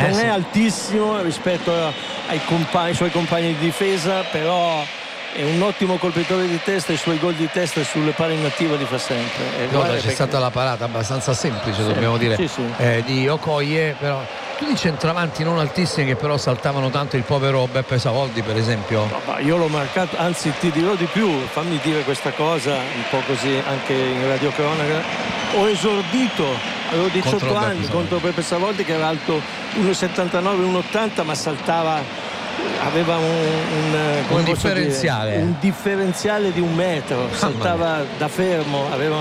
non è altissimo rispetto ai suoi compagni di difesa, però è un ottimo colpitore di testa, i suoi gol di testa sulle pari inattiva li fa sempre. C'è stata la parata abbastanza semplice, dobbiamo dire, di Okoye, però di centravanti non altissimi che però saltavano tanto, il povero Beppe Savoldi per esempio. No, io l'ho marcato, anzi ti dirò di più, fammi dire questa cosa un po' così anche in radiocronaca. Ho esordito, avevo 18 anni contro Beppe Savoldi che era alto 1,79, 1,80, ma saltava, aveva un differenziale di 1 metro, saltava da fermo, aveva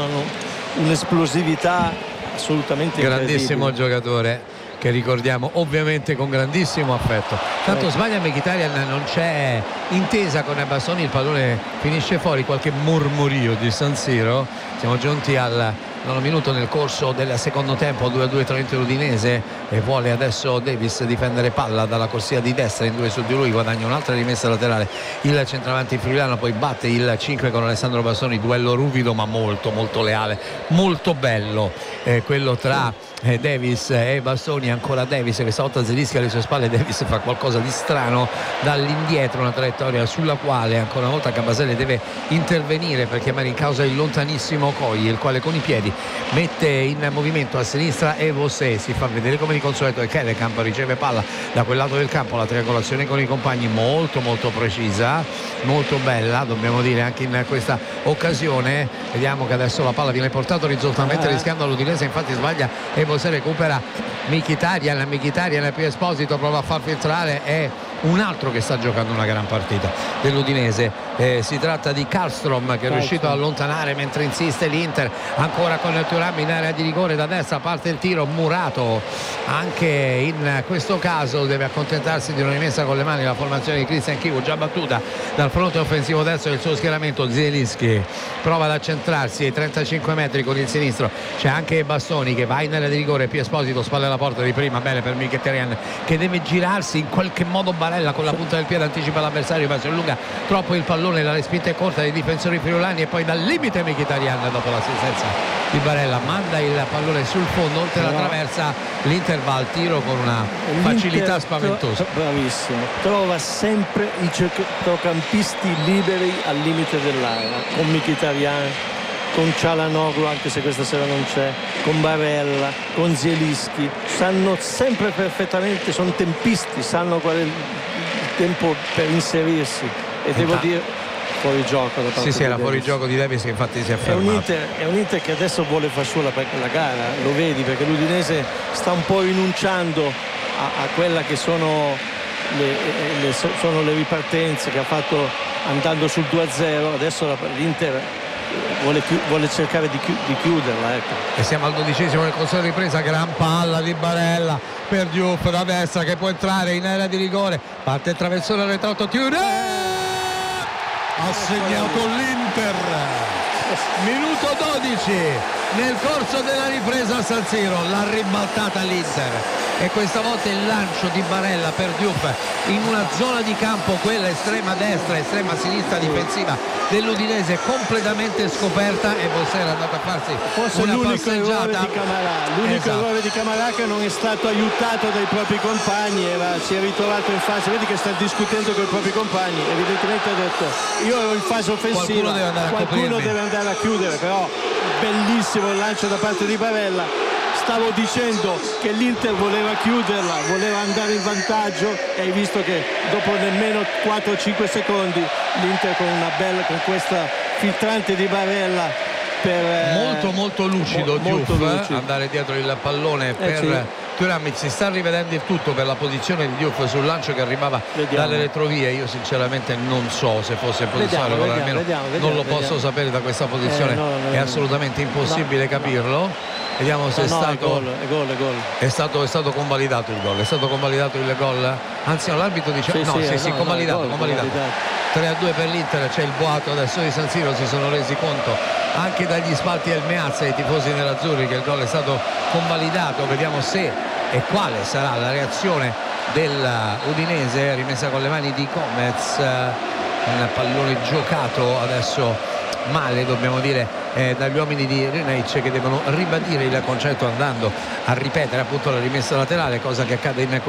un'esplosività assolutamente grandissimo giocatore che ricordiamo ovviamente con grandissimo affetto. Tanto sbaglia Mkhitaryan, non c'è intesa con Bastoni, il pallone finisce fuori, qualche mormorio di San Siro. Siamo giunti al 9 minuto nel corso del secondo tempo, 2-2 tra Inter e Udinese, e vuole adesso Davis difendere palla dalla corsia di destra in 2 su di lui, guadagna un'altra rimessa laterale il centravanti friulano, poi batte il 5 con Alessandro Bastoni, duello ruvido ma molto molto leale, molto bello, quello tra Davis e Bastoni. Ancora Davis, che stavolta Zielinski alle sue spalle. Davis fa qualcosa di strano dall'indietro, una traiettoria sulla quale ancora una volta Cabasele deve intervenire per chiamare in causa il lontanissimo Okoye, il quale con i piedi mette in movimento a sinistra Evose, si fa vedere come di consueto, e Kellekamp riceve palla da quel lato del campo, la triangolazione con i compagni molto molto precisa, molto bella dobbiamo dire anche in questa occasione. Vediamo che adesso la palla viene portata orizzontalmente rischiando l'Udinese, infatti sbaglia Evose, recupera Mkhitaryan più Esposito, prova a far filtrare, è un altro che sta giocando una gran partita dell'Udinese, si tratta di Karlstrom, che è riuscito ad allontanare mentre insiste l'Inter, ancora con il Thuram in area di rigore da destra, parte il tiro, Murato anche in questo caso deve accontentarsi di una rimessa con le mani. La formazione di Christian Chivu già battuta dal fronte offensivo destro del suo schieramento. Zielinski prova ad accentrarsi ai 35 metri con il sinistro, c'è anche Bastoni che va in area di rigore, più Esposito, spalle alla porta di prima, bene per Mkhitaryan che deve girarsi in qualche modo. Barella con la punta del piede anticipa l'avversario, ma si allunga troppo il pallone, la respinta è corta dei difensori friulani, e poi dal limite Mkhitaryan, dopo l'assistenza di Barella, manda il pallone sul fondo oltre la traversa. L'Inter va al tiro con una facilità spaventosa. Bravissimo, trova sempre i centrocampisti liberi al limite dell'area, con Mkhitaryan, con Çalhanoğlu, anche se questa sera non c'è, con Barella, con Zielinski, sanno sempre perfettamente, sono tempisti, sanno qual è il tempo per inserirsi, e devo dire fuori gioco da parte era fuori gioco di Davis, che infatti si è fermato. È un Inter che adesso vuole far sua la gara, lo vedi, perché l'Udinese sta un po' rinunciando a quella che sono le ripartenze che ha fatto andando sul 2-0. Adesso l'Inter vuole cercare di chiuderla, ecco. E siamo al 12esimo del corso di ripresa, gran palla di Barella per Diouf da destra, che può entrare in area di rigore, parte il traversone arretrato, ha segnato l'Inter, minuto 12 nel corso della ripresa a San Siro, l'ha ribaltata l'Inter, e questa volta il lancio di Barella per Diouf in una zona di campo, quella estrema destra, estrema sinistra difensiva dell'Udinese, completamente scoperta, e Bossera è andato a farsi forse una l'unico errore di Camarà, errore di Camarà, che non è stato aiutato dai propri compagni, si è ritrovato in fase, vedi che sta discutendo con i propri compagni, evidentemente ha detto io ero in fase offensiva, qualcuno deve andare a chiudere, però bellissimo il lancio da parte di Barella. Stavo dicendo che l'Inter voleva chiuderla, voleva andare in vantaggio, e hai visto che dopo nemmeno 4-5 secondi l'Inter con questa filtrante di Barella molto molto lucido, Diouf, andare dietro il pallone per Thuram. Si sta rivedendo il tutto per la posizione di Diouf sul lancio che arrivava dalle retrovie. Io sinceramente non so se fosse in posizione regolare, non lo posso sapere da questa posizione, è assolutamente impossibile capirlo. Vediamo se è stato è stato convalidato il gol. È stato convalidato il gol. Anzi, l'arbitro dice convalidato. 3-2 per l'Inter. C'è il boato adesso di San Siro, si sono resi conto anche dagli spalti del Meazza i tifosi nerazzurri che il gol è stato convalidato. Vediamo se e quale sarà la reazione dell'Udinese. Rimessa con le mani di Gomez, un pallone giocato adesso male, dobbiamo dire, dagli uomini di Renaic, che devono ribadire il concetto andando a ripetere appunto la rimessa laterale, cosa che accade in